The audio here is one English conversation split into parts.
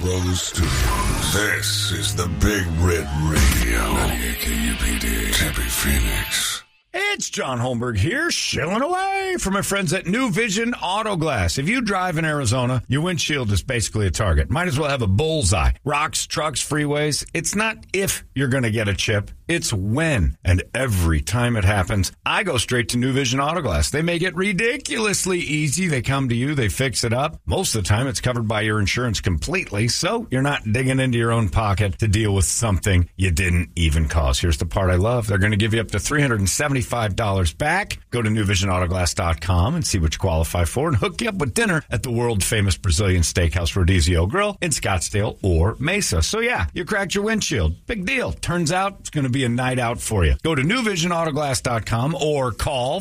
Brothers Studios. This is the Big Red Radio. 98 KUPD. Tempe, Phoenix. It's John Holmberg here, shilling away from my friends at New Vision Auto Glass. If you drive in Arizona, your windshield is basically a target. Might as well have a bullseye. Rocks, trucks, freeways. It's not if you're going to get a chip. It's when. And every time it happens, I go straight to New Vision Auto Glass. They make it ridiculously easy. They come to you. They fix it up. Most of the time, it's covered by your insurance completely, so you're not digging into your own pocket to deal with something you didn't even cause. Here's the part I love. They're going to give you up to $375 back. Go to newvisionautoglass.com and see what you qualify for and hook you up with dinner at the world-famous Brazilian Steakhouse Rodizio Grill in Scottsdale or Mesa. So yeah, you cracked your windshield. Big deal. Turns out it's going to be a night out for you. Go to newvisionautoglass.com or call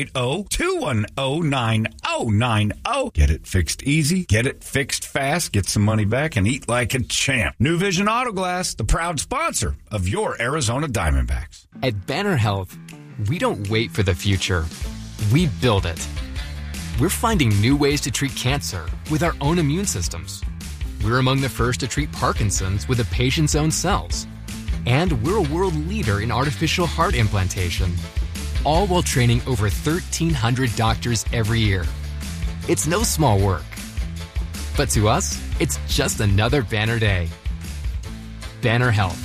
480-210-9090. Get it fixed easy. Get it fixed fast. Get some money back and eat like a champ. New Vision Auto Glass, the proud sponsor of your Arizona Diamondbacks. At Banner Health, we don't wait for the future. We build it. We're finding new ways to treat cancer with our own immune systems. We're among the first to treat Parkinson's with a patient's own cells. And we're a world leader in artificial heart implantation, all while training over 1,300 doctors every year. It's no small work. But to us, it's just another Banner day. Banner Health.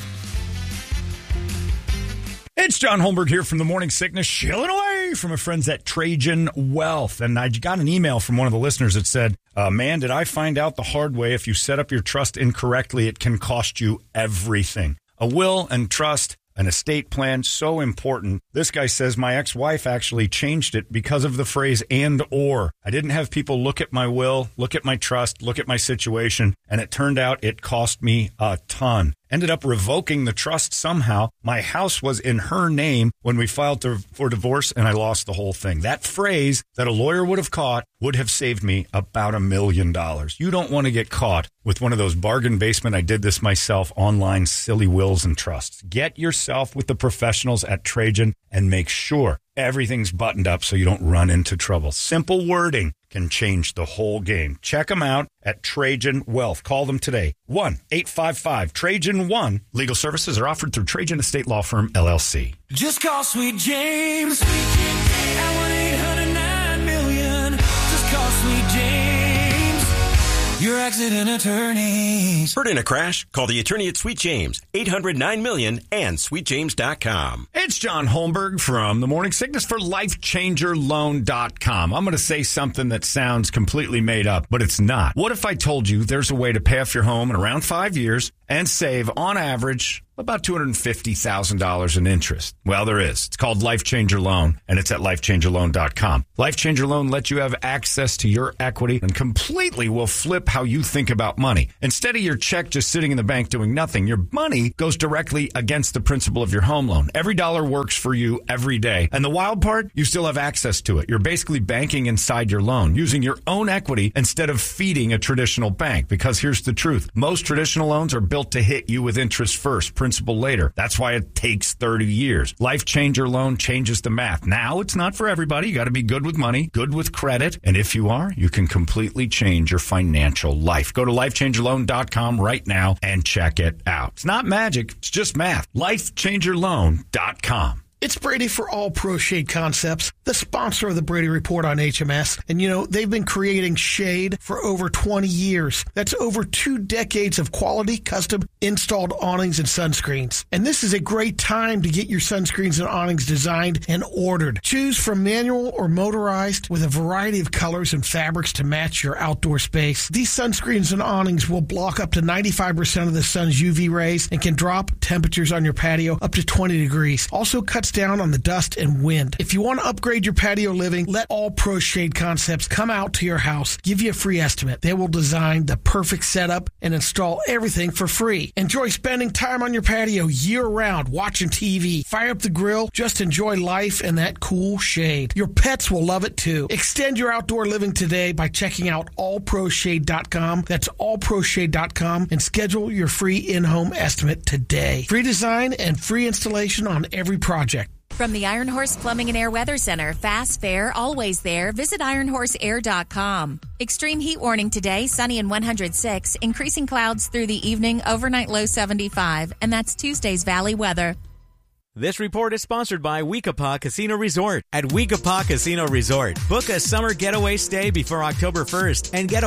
It's John Holmberg here from the Morning Sickness, shilling away from my friends at Trajan Wealth. And I got an email from one of the listeners that said, man, did I find out the hard way, if you set up your trust incorrectly, it can cost you everything. A will and trust, an estate plan, so important. This guy says my ex-wife actually changed it because of the phrase and or. I didn't have people look at my will, look at my trust, look at my situation, and it turned out it cost me a ton. Ended up revoking the trust somehow. My house was in her name when we filed for divorce, and I lost the whole thing. That phrase that a lawyer would have caught would have saved me about $1 million. You don't want to get caught with one of those bargain basement, I did this myself, online silly wills and trusts. Get yourself with the professionals at Trajan and make sure everything's buttoned up so you don't run into trouble. Simple wording can change the whole game. Check them out at Trajan Wealth. Call them today. 1-855-TRAJAN-1. Legal services are offered through Trajan Estate Law Firm, LLC. Just call Sweet James at 1-800-9-million. Just call Sweet James, your accident attorneys. Hurt in a crash? Call the attorney at Sweet James, 800-9-million and sweetjames.com. It's John Holmberg from The Morning Sickness for LifeChangerLoan.com. I'm going to say something that sounds completely made up, but it's not. What if I told you there's a way to pay off your home in around 5 years and save, on average, about $250,000 in interest? Well, there is. It's called Life Changer Loan, and it's at LifeChangerLoan.com. Life Changer Loan lets you have access to your equity and completely will flip how you think about money. Instead of your check just sitting in the bank doing nothing, your money goes directly against the principal of your home loan. Every dollar works for you every day. And the wild part, you still have access to it. You're basically banking inside your loan, using your own equity instead of feeding a traditional bank. Because here's the truth. Most traditional loans are built to hit you with interest first, principal later. That's why it takes 30 years. Life Changer Loan changes the math. Now, it's not for everybody. You got to be good with money, good with credit. And if you are, you can completely change your financial life. Go to LifeChangerLoan.com right now and check it out. It's not magic. It's just math. LifeChangerLoan.com. It's Brady for All Pro Shade Concepts, the sponsor of the Brady Report on HMS. And, you know, they've been creating shade for over 20 years. That's over 2 decades of quality, custom, installed awnings and sunscreens. And this is a great time to get your sunscreens and awnings designed and ordered. Choose from manual or motorized with a variety of colors and fabrics to match your outdoor space. These sunscreens and awnings will block up to 95% of the sun's UV rays and can drop temperatures on your patio up to 20 degrees. Also cuts down on the dust and wind. If you want to upgrade your patio living, let All Pro Shade Concepts come out to your house, give you a free estimate. They will design the perfect setup and install everything for free. Enjoy spending time on your patio year-round, watching TV. Fire up the grill. Just enjoy life and that cool shade. Your pets will love it too. Extend your outdoor living today by checking out allproshade.com. That's allproshade.com and schedule your free in-home estimate today. Free design and free installation on every project. From the Iron Horse Plumbing and Air Weather Center, fast, fair, always there. Visit ironhorseair.com. Extreme heat warning today, sunny and 106. Increasing clouds through the evening, overnight low 75. And that's Tuesday's Valley weather. This report is sponsored by Weekapaw Casino Resort. At Weekapaw Casino Resort, book a summer getaway stay before October 1st and get a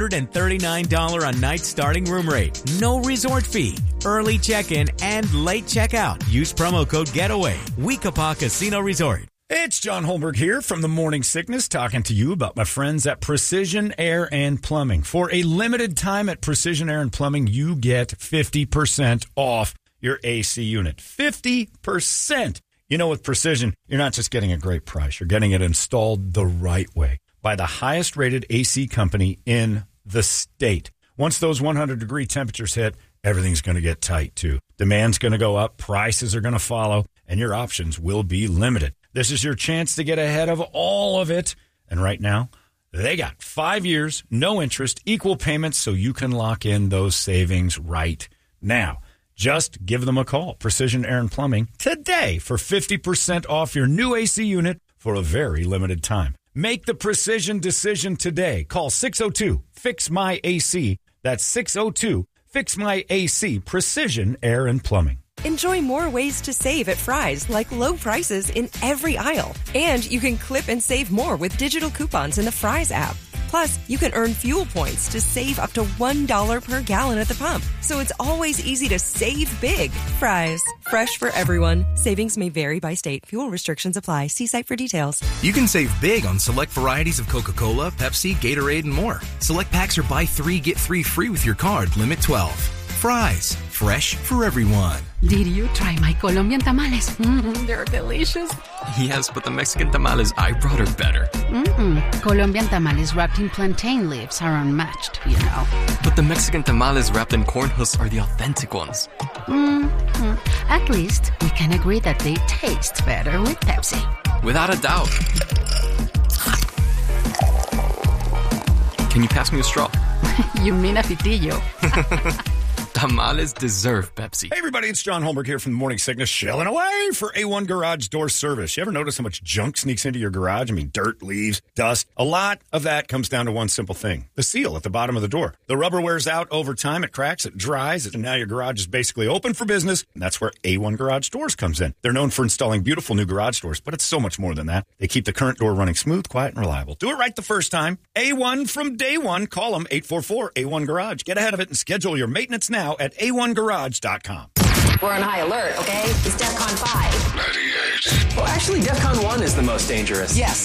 $139 a night starting room rate. No resort fee, early check-in, and late checkout. Use promo code GETAWAY. Weekapaw Casino Resort. It's John Holmberg here from the Morning Sickness, talking to you about my friends at Precision Air and Plumbing. For a limited time at Precision Air and Plumbing, you get 50% off your AC unit. 50%. You know, with Precision, you're not just getting a great price. You're getting it installed the right way by the highest rated AC company in the state. Once those 100-degree temperatures hit, everything's going to get tight, too. Demand's going to go up, prices are going to follow, and your options will be limited. This is your chance to get ahead of all of it. And right now, they got 5 years, no interest, equal payments, so you can lock in those savings right now. Just give them a call, Precision Air and Plumbing, today for 50% off your new AC unit for a very limited time. Make the precision decision today. Call 602-FIX-MY-AC. That's 602-FIX-MY-AC, Precision Air and Plumbing. Enjoy more ways to save at Fry's, like low prices in every aisle. And you can clip and save more with digital coupons in the Fry's app. Plus, you can earn fuel points to save up to $1 per gallon at the pump. So it's always easy to save big. Fry's, fresh for everyone. Savings may vary by state. Fuel restrictions apply. See site for details. You can save big on select varieties of Coca-Cola, Pepsi, Gatorade, and more. Select packs are buy 3, get 3 free with your card. Limit 12. Fry's, fresh for everyone. Did you try my Colombian tamales? They're delicious. Yes, but the Mexican tamales I brought are better. Colombian tamales wrapped in plantain leaves are unmatched, you know. But the Mexican tamales wrapped in corn husks are the authentic ones. At least we can agree that they taste better with Pepsi. Without a doubt. Can you pass me a straw? You mean a pitillo. Tamales deserve Pepsi. Hey, everybody, it's John Holmberg here from the Morning Sickness, shilling away for A1 Garage Door Service. You ever notice how much junk sneaks into your garage? I mean, dirt, leaves, dust. A lot of that comes down to one simple thing, the seal at the bottom of the door. The rubber wears out over time, it cracks, it dries, and now your garage is basically open for business, and that's where A1 Garage Doors comes in. They're known for installing beautiful new garage doors, but it's so much more than that. They keep the current door running smooth, quiet, and reliable. Do it right the first time. A1 from day one. Call them 844-A1-GARAGE. Get ahead of it and schedule your maintenance now at A1Garage.com. We're on high alert, okay? It's DEFCON 5. 98. Well, actually, DEFCON 1 is the most dangerous. Yes.